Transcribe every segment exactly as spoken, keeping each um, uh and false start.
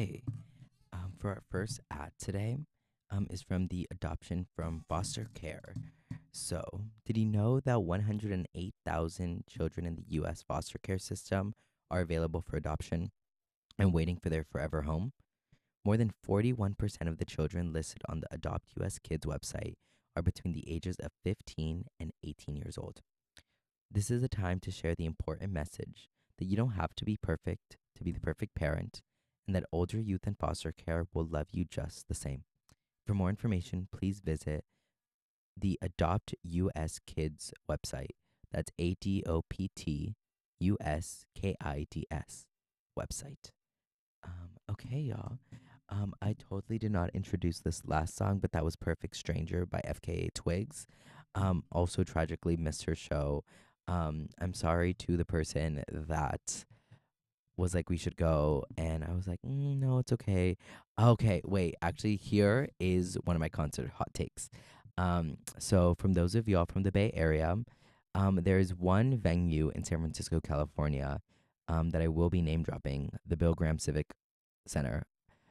Okay. Um, for our first ad today, um, is from the adoption from foster care. So, did you know that one hundred eight thousand children in the U S foster care system are available for adoption and waiting for their forever home? More than forty-one percent of the children listed on the Adopt U S Kids website are between the ages of fifteen and eighteen years old. This is a time to share the important message that you don't have to be perfect to be the perfect parent, and that older youth in foster care will love you just the same. For more information, please visit the Adopt U S Kids website. That's A D O P T U S K I D S website. Um, okay, y'all. Um, I totally did not introduce this last song, but that was Perfect Stranger by F K A Twigs. Um, also tragically missed her show. Um, I'm sorry to the person that was like, we should go. And I was like, mm, no, it's okay. Okay, wait. Actually, here is one of my concert hot takes. Um, so, from those of y'all from the Bay Area, um, there's one venue in San Francisco, California, um, that I will be name dropping, the Bill Graham Civic Center.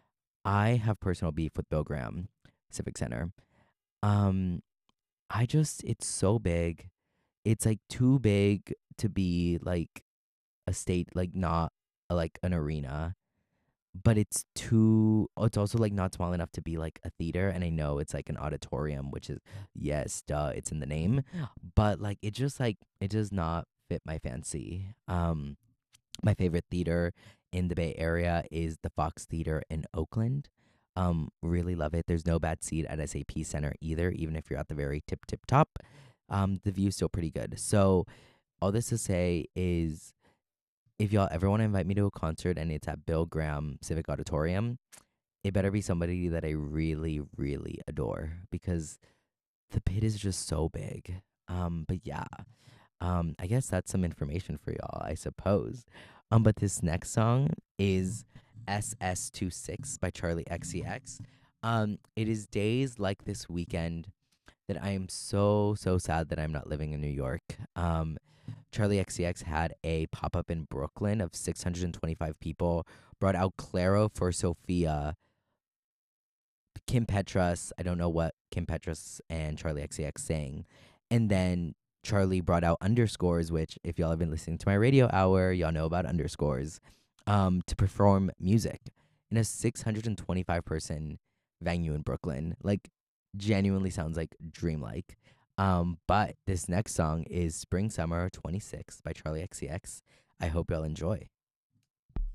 I have personal beef with Bill Graham Civic Center. Um, I just, it's so big. It's like too big to be like a state, like not a, like an arena, but it's too, oh, it's also like not small enough to be like a theater. And I know it's like an auditorium, which is, yes, duh, it's in the name, but like it just like, it does not fit my fancy. Um, my favorite theater in the Bay Area is the Fox Theater in Oakland. Um, really love it. There's no bad seat at S A P Center either, even if you're at the very tip tip top. Um, the view's still pretty good. So all this to say is, if y'all ever want to invite me to a concert and it's at Bill Graham Civic Auditorium, it better be somebody that I really, really adore, because the pit is just so big. Um, but yeah, um, I guess that's some information for y'all, I suppose. Um, but this next song is S S twenty-six by Charlie X C X. Um, it is days like this weekend that I am so, so sad that I'm not living in New York. Um, Charlie X C X had a pop up in Brooklyn of six hundred twenty-five people, brought out Claro for Sophia, Kim Petras. I don't know what Kim Petras and Charlie X C X sang. And then Charlie brought out Underscores, which, if y'all have been listening to my radio hour, y'all know about Underscores, um, to perform music in a six hundred twenty-five person venue in Brooklyn. Like, genuinely sounds like dreamlike. Um, but this next song is Spring Summer twenty-six by Charlie X C X. I hope y'all enjoy.